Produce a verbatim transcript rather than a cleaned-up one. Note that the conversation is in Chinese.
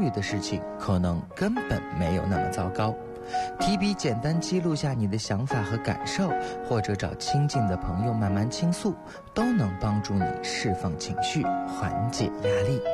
虑的事情可能根本没有那么糟糕。提笔简单记录下你的想法和感受，或者找亲近的朋友慢慢倾诉，都能帮助你释放情绪，缓解压力。